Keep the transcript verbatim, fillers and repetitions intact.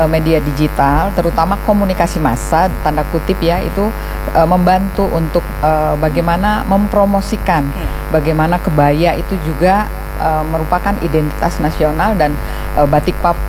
media digital, terutama komunikasi massa, tanda kutip ya, itu uh, membantu untuk uh, bagaimana mempromosikan, bagaimana kebaya itu juga uh, merupakan identitas nasional dan uh, batik Papua